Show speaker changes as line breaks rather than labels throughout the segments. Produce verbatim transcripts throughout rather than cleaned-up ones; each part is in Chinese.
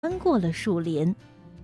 穿过了树林。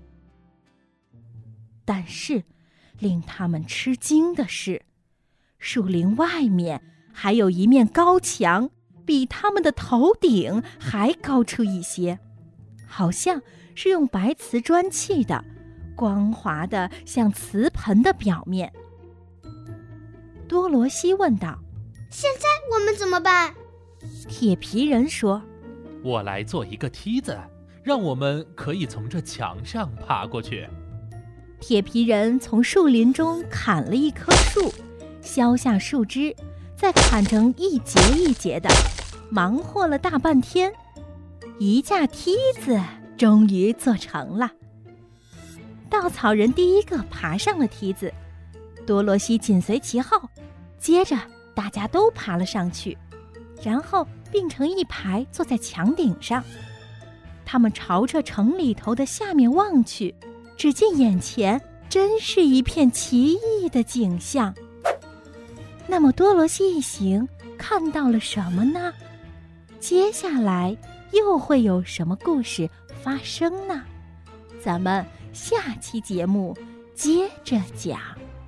但是令他们吃惊的是，树林外面还有一面高墙，比他们的头顶还高出一些，好像是用白瓷砖砌的，光滑的像瓷盆的表面。多罗西问道：
现在我们怎么办？
铁皮人说：
我来做一个梯子，让我们可以从这墙上爬过去。
铁皮人从树林中砍了一棵树，削下树枝，再砍成一节一节的，忙活了大半天，一架梯子终于做成了。稻草人第一个爬上了梯子，多罗西紧随其后，接着大家都爬了上去，然后并成一排坐在墙顶上。他们朝着城里头的下面望去，只见眼前真是一片奇异的景象。那么多罗西一行看到了什么呢？接下来又会有什么故事发生呢？咱们下期节目接着讲。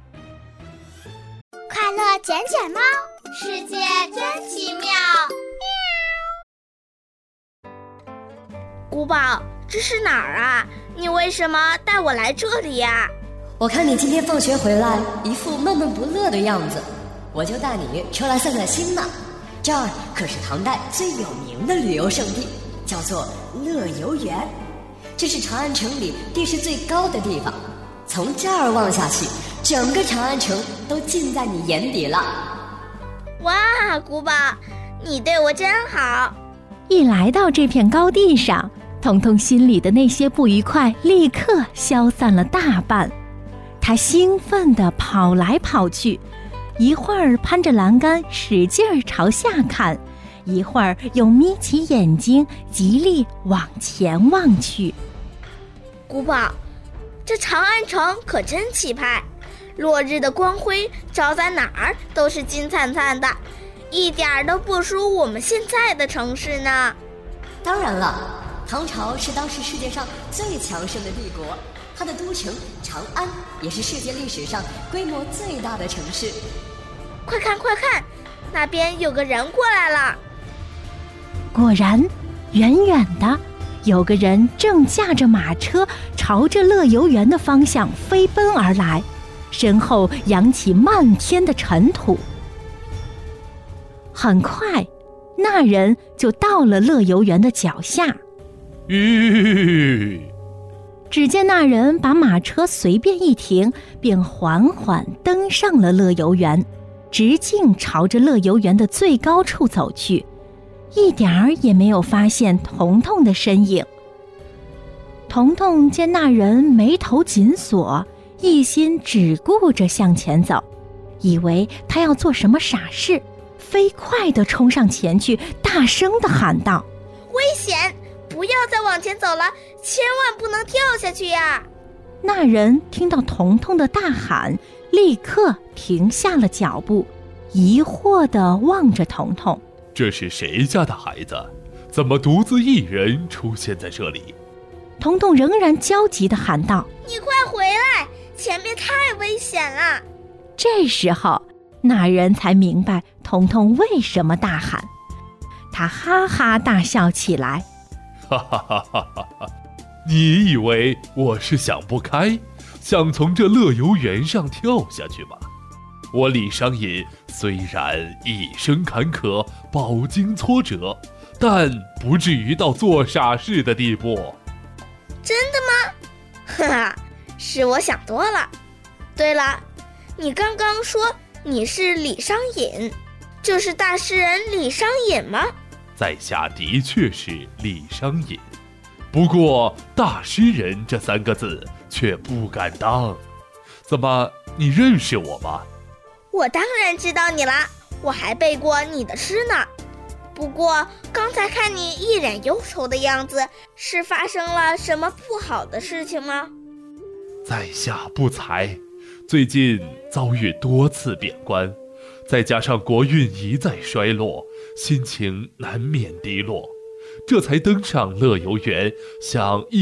快乐捡捡猫，世界真奇妙。
古堡，这是哪儿啊？你为什么带我来这里呀？
我看你今天放学回来一副闷闷不乐的样子，我就带你出来散散心呢。这儿可是唐代最有名的旅游胜地，叫做乐游原。这是长安城里地势最高的地方，从这儿望下去，整个长安城都尽在你眼底了。
哇，古堡，你对我真好。
一来到这片高地上，彤彤心里的那些不愉快立刻消散了大半。他兴奋地跑来跑去，一会儿攀着栏杆使劲儿朝下看，一会儿又眯起眼睛极力往前望去。
古堡，这长安城可真气派，落日的光辉照在哪儿都是金灿灿的，一点儿都不输我们现在的城市呢。
当然了，唐朝是当时世界上最强盛的帝国，它的都城长安也是世界历史上规模最大的城市。
快看快看，那边有个人过来了。
果然，远远的有个人正驾着马车朝着乐游原的方向飞奔而来，身后扬起漫天的尘土。很快，那人就到了乐游原的脚下。
吁！
只见那人把马车随便一停，便缓缓登上了乐游原，直径朝着乐游原的最高处走去，一点儿也没有发现彤彤的身影。彤彤见那人眉头紧锁，一心只顾着向前走，以为他要做什么傻事，飞快地冲上前去，大声地喊道：
危险！不要再往前走了，千万不能跳下去呀！
那人听到彤彤的大喊，立刻停下了脚步，疑惑地望着彤彤。
这是谁家的孩子？怎么独自一人出现在这里？
彤彤仍然焦急地喊道：
你快回来，前面太危险了！
这时候，那人才明白彤彤为什么大喊，他哈哈大笑起来。
哈哈哈哈哈哈！你以为我是想不开，想从这乐游原上跳下去吗？我李商隐虽然一生坎坷，饱经挫折，但不至于到做傻事的地步。
真的吗？哈哈，是我想多了。对了，你刚刚说你是李商隐，就是大诗人李商隐吗？
在下的确是李商隐，不过大诗人这三个字却不敢当。怎么，你认识我吗？
我当然知道你啦，我还背过你的诗呢。不过刚才看你一脸忧愁的样子，是发生了什么不好的事情吗？
在下不才，最近遭遇多次贬官，再加上国运一再衰落，心情难免低落，这才登上乐游原，想一